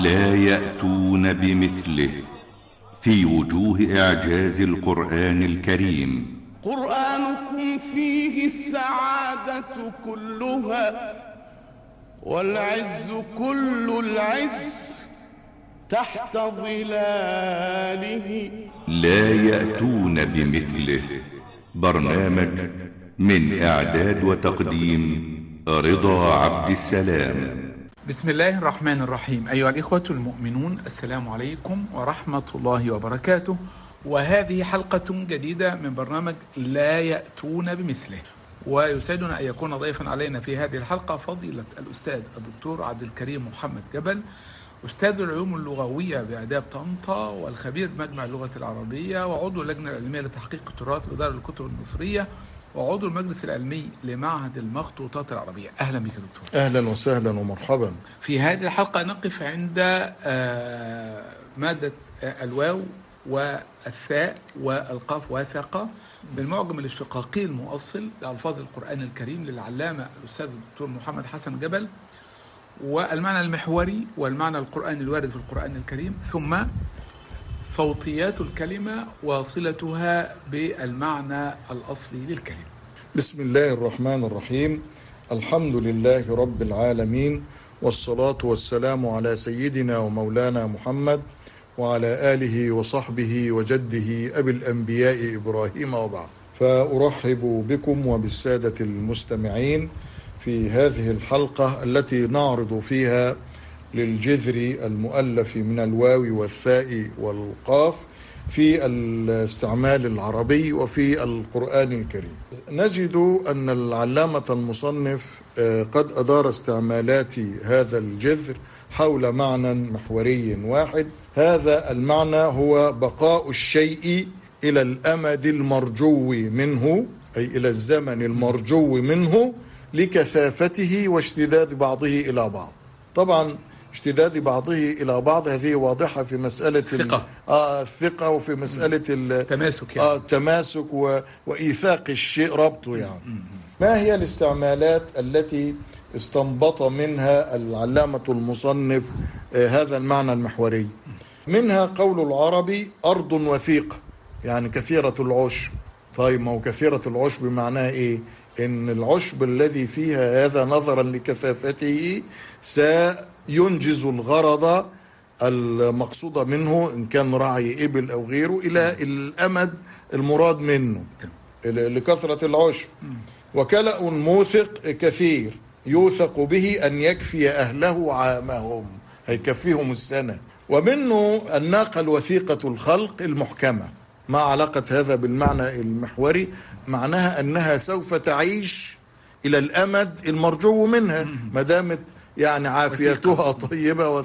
لا يأتون بمثله في وجوه إعجاز القرآن الكريم. قرآنكم فيه السعادة كلها والعز كل العز تحت ظلاله. لا يأتون بمثله. برنامج من إعداد وتقديم رضا عبد السلام. بسم الله الرحمن الرحيم. أيها الإخوة المؤمنون، السلام عليكم ورحمة الله وبركاته، وهذه حلقة جديدة من برنامج لا يأتون بمثله. ويسعدنا أن يكون ضيفا علينا في هذه الحلقة فضيلة الأستاذ الدكتور عبد الكريم محمد جبل، أستاذ العلوم اللغوية بآداب طنطا والخبير بمجمع اللغة العربية وعضو اللجنة العلمية لتحقيق التراث بدار الكتب المصرية وعضو المجلس العلمي لمعهد المخطوطات العربية. أهلا بك دكتور. أهلا وسهلا ومرحبا. في هذه الحلقة نقف عند مادة الواو والثاء والقاف وثقة بالمعجم الاشتقاقي المؤصل لألفاظ القرآن الكريم للعلامة الأستاذ الدكتور محمد حسن جبل، والمعنى المحوري والمعنى القرآني الوارد في القرآن الكريم، ثم صوتيات الكلمة وصلتها بالمعنى الأصلي للكلمة. بسم الله الرحمن الرحيم. الحمد لله رب العالمين، والصلاة والسلام على سيدنا ومولانا محمد وعلى آله وصحبه وجده أبي الأنبياء إبراهيم، وبعد. فأرحب بكم وبالسادة المستمعين في هذه الحلقة التي نعرض فيها للجذر المؤلف من الواو والثاء والقاف في الاستعمال العربي وفي القرآن الكريم. نجد أن العلامة المصنف قد أدار استعمالات هذا الجذر حول معنى محوري واحد. هذا المعنى هو بقاء الشيء إلى الأمد المرجو منه، أي إلى الزمن المرجو منه لكثافته واشتداد بعضه إلى بعض. طبعا اشتداد بعضه إلى بعض هذه واضحة في مسألة الثقة وفي مسألة التماسك، التماسك وإيثاق الشيء ربطه. يعني ما هي الاستعمالات التي استنبط منها العلامة المصنف هذا المعنى المحوري؟ منها قول العربي أرض وثيقة، يعني كثيرة العشب. طيب، ما هو كثيرة العشب معناها إيه؟ إن العشب الذي فيها هذا نظرا لكثافته سينجز الغرض المقصود منه، إن كان رعي إبل أو غيره، إلى الأمد المراد منه لكثرة العشب. وكلأ موثق كثير يوثق به أن يكفي أهله عامهم، هيكفيهم السنة. ومنه الناقة الوثيقة الخلق المحكمة. ما علاقة هذا بالمعنى المحوري؟ معناها أنها سوف تعيش إلى الأمد المرجو منها ما دامت يعني عافيتها طيبة،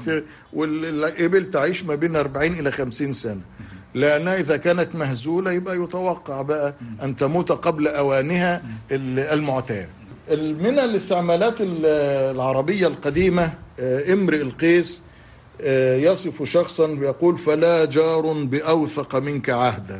والإبل تعيش ما بين 40 إلى 50 سنة، لأنها إذا كانت مهزولة يبقى يتوقع بقى أن تموت قبل أوانها المعتاد. من الاستعمالات العربية القديمة امرئ القيس يصف شخصا ويقول فلا جار بأوثق منك عهدا.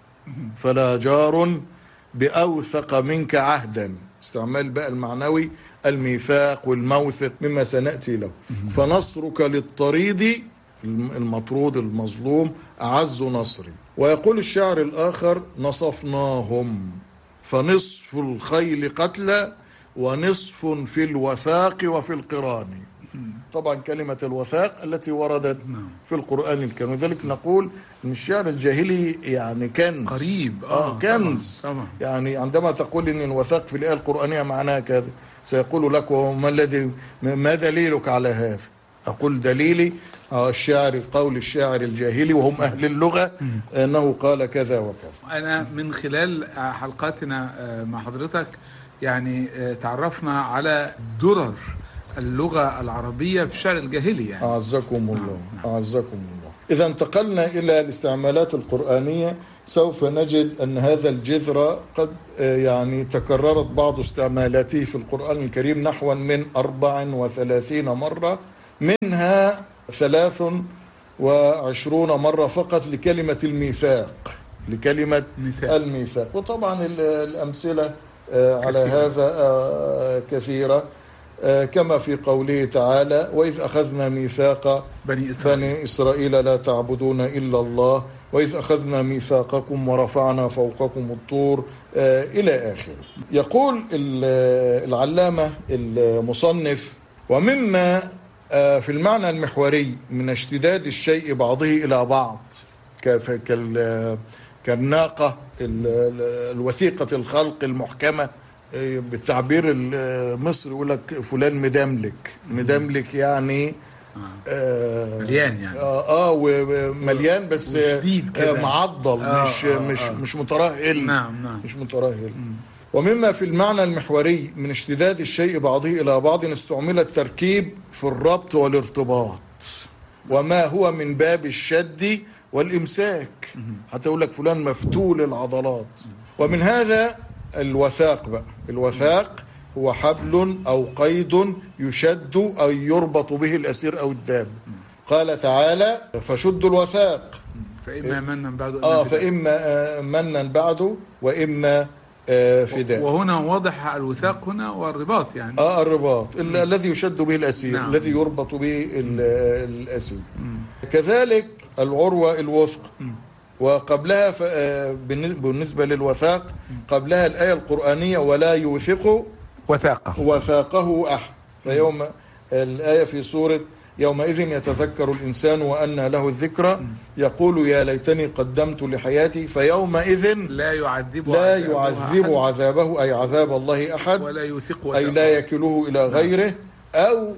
فلا جار بأوثق منك عهدا، استعمال بقى المعنوي الميثاق والموثق مما سنأتي له. فنصرك للطريد المطرود المظلوم أعز نصري. ويقول الشاعر الآخر نصفناهم فنصف الخيل قتلى ونصف في الوثاق وفي القران. طبعا كلمة الوثاق التي وردت في القرآن الكريم، وذلك نقول ان الشعر الجاهلي يعني كنز قريب، كنز. طبعا. يعني عندما تقول ان الوثاق في الآية القرآنية معناها كذا، سيقول لك ما دليلك على هذا؟ أقول دليلي الشاعر، قول الشاعر الجاهلي وهم أهل اللغة أنه قال كذا وكذا. أنا من خلال حلقاتنا مع حضرتك يعني تعرفنا على درر اللغة العربية في الشعر الجاهلي. يعني أعزكم الله، أعزكم الله. إذا انتقلنا إلى الاستعمالات القرآنية سوف نجد أن هذا الجذر قد يعني تكررت بعض استعمالاته في القرآن الكريم نحو من 34 مرة، منها 23 مرة فقط لكلمة الميثاق، لكلمة الميثاق. وطبعا الأمثلة على هذا كثيرة. كما في قوله تعالى: وإذ أخذنا ميثاق بني إسرائيل لا تعبدون إلا الله وإذ أخذنا ميثاقكم ورفعنا فوقكم الطور إلى آخره. يقول العلامة المصنف: ومما في المعنى المحوري من اشتداد الشيء بعضه إلى بعض كالناقة الوثيقة الخلق المحكمة، بالتعبير المصري يقول لك فلان مدملك يعني مليان يعني ومليان بس معضل، مش مترهل. نعم. مش مترهل. ومما في المعنى المحوري من اشتداد الشيء بعضه إلى بعض استعمل التركيب في الربط والارتباط، وما هو من باب الشد والإمساك، حتى يقول لك فلان مفتول العضلات. ومن هذا الوثاق الوثاق هو حبل أو قيد يشد أو يربط به الأسير أو الداب. قال تعالى: فشدوا الوثاق فإما منا بعد فإما منا بعد وإما فداء. وهنا واضح الوثاق هنا والرباط يعني الرباط الذي يشد به الأسير. نعم. الذي يربط به الأسير. كذلك العروة الوثق، وقبلها بالنسبة للوثاق قبلها الآية القرآنية: ولا يوثق وثاقه أحد. فيوم الآية في سورة يومئذ يتذكر الإنسان وأنى له الذكرى يقول يا ليتني قدمت لحياتي فيومئذ لا يعذب عذابه أي عذاب الله أحد ولا يوثق أي لا يكله إلى غيره أو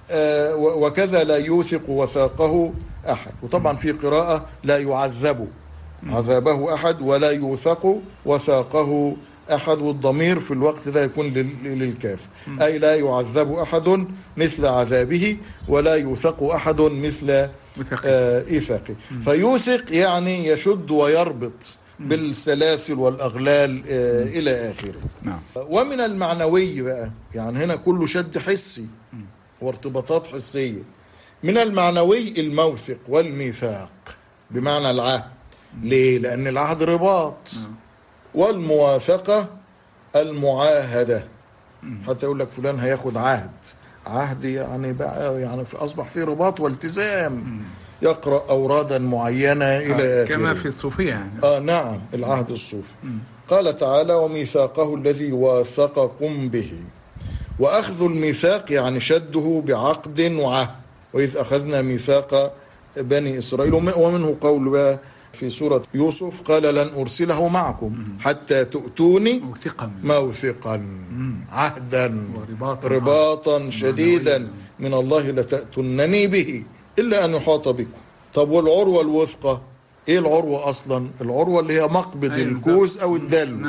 وكذا لا يوثق وثاقه أحد. وطبعا في قراءة لا يعذب عذابه أحد ولا يوثق وثاقه أحد، والضمير في الوقت ده يكون للكاف، أي لا يعذب أحد مثل عذابه ولا يوثق أحد مثل إيثاقه. فيوثق يعني يشد ويربط بالسلاسل والأغلال إلى آخره. ومن المعنوي بقى، يعني هنا كله شد حسي وارتباطات حسية. من المعنوي الموثق والميثاق بمعنى العهد. ليه؟ لأن العهد رباط، والمواثقة المعاهدة. حتى يقول لك فلان هياخد عهد يعني بقى يعني أصبح فيه رباط والتزام، يقرأ أورادا معينة إلى آخره كما في الصوفية يعني. نعم، العهد الصوفي. قال تعالى: وميثاقه الذي واثقكم به. وأخذ الميثاق يعني شده بعقد وعهد. وإذ أخذنا ميثاق بني إسرائيل. ومنه قول بقى في سورة يوسف: قال لن أرسله معكم حتى تؤتوني موثقا عهدا رباطا شديدا من الله لتأتونني به إلا أن يحاط بكم. طب والعروة الوثقى إيه العروة أصلا؟ العروة اللي هي مقبض الكوز أو الدلو.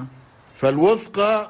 فالوثقى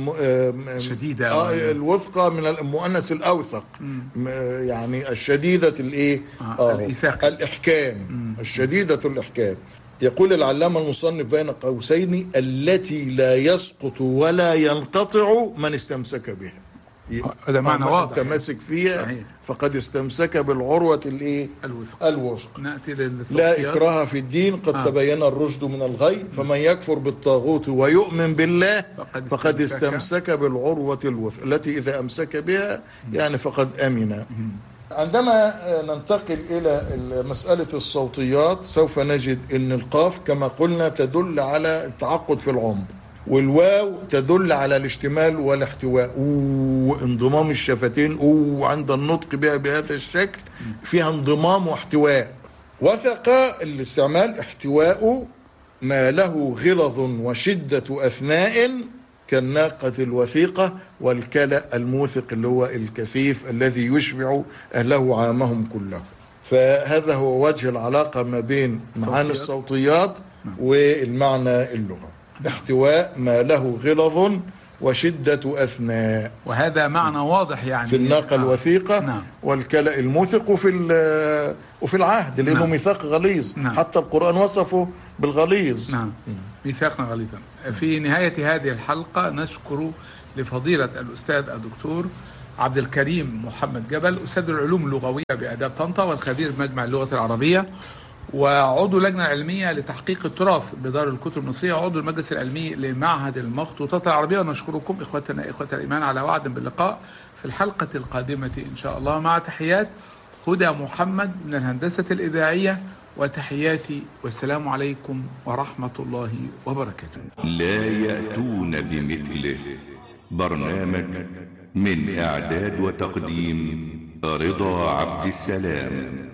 شديدة. الوثقى من المؤنث الأوثق، يعني الشديدة الإيه؟ الإحكام. الشديدة الإحكام. يقول العلامة المصنف بين قوسين: التي لا يسقط ولا ينقطع من استمسك بها. هذا معنى واضح. التمسك فيها صحيح. فقد استمسك بالعروة الإيه؟ الوثق. نأتي لا إكراه في الدين قد تبين الرشد من الغي، فمن يكفر بالطاغوت ويؤمن بالله فقد استمسك بالعروة الوثق التي إذا أمسك بها يعني فقد أمن. عندما ننتقل إلى مسألة الصوتيات سوف نجد أن القاف كما قلنا تدل على التعقد في العمر، والواو تدل على الاشتمال والاحتواء، وانضمام الشفتين عند النطق بها بهذا الشكل فيها انضمام واحتواء. وثق الاستعمال احتواء ما له غلظ وشدة أثناء كالناقة الوثيقة والكلأ الموثق اللي هو الكثيف الذي يشبع أهله عامهم كله. فهذا هو وجه العلاقة ما بين معاني الصوتيات والمعنى اللغة. احتواء ما له غلظ وشدة أثناء، وهذا معنى واضح يعني في الناقة الوثيقة والكلأ الموثق وفي العهد اللي له ميثاق غليظ. حتى القرآن وصفه بالغليظ. ميثاقنا غليظا. في نهاية هذه الحلقة نشكر لفضيلة الأستاذ الدكتور عبد الكريم محمد جبل، أستاذ العلوم اللغوية بآداب طنطا والخبير بمجمع اللغة العربية، وعضو لجنة علمية لتحقيق التراث بدار الكتب المصرية، وعضو المجلس العلمي لمعهد المخطوطات العربية. ونشكركم إخوتنا إخوة الإيمان على وعد باللقاء في الحلقة القادمة إن شاء الله، مع تحيات هدى محمد من الهندسة الإذاعية، وتحياتي والسلام عليكم ورحمة الله وبركاته. لا يأتون بمثله. برنامج من إعداد وتقديم رضا عبد السلام.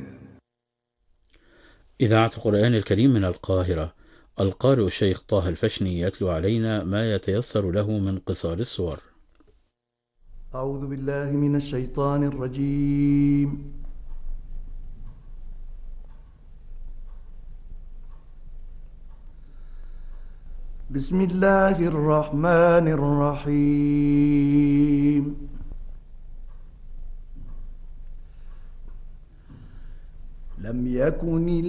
إذاعة القرآن الكريم من القاهرة. القارئ الشيخ طه الفشني يتلو علينا ما يتيسر له من قصار السور. أعوذ بالله من الشيطان الرجيم. بسم الله الرحمن الرحيم. لم يكن